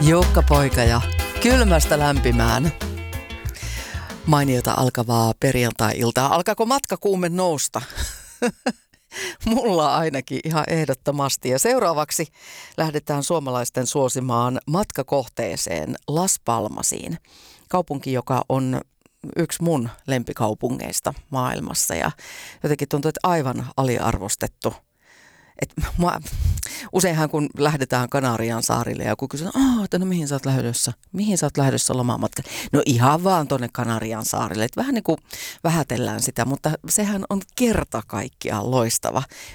Jukka-poika ja kylmästä lämpimään. Mainiota alkavaa perjantai-iltaa. Alkaako matkakuume nousta? Mulla ainakin ihan ehdottomasti. Ja seuraavaksi lähdetään suomalaisten suosimaan matkakohteeseen Las Palmasiin. Kaupunki, joka on yksi mun lempikaupungeista maailmassa ja jotenkin tuntuu, että aivan aliarvostettu. Useinhan kun lähdetään Kanarian saarille ja kun kysytään, no mihin sä oot lähdössä? Mihin sä oot lähdössä lomamatka? No ihan vaan tuonne Kanarian saarille. Että vähän niin kuin vähätellään sitä, mutta sehän on kerta kaikkiaan loistava.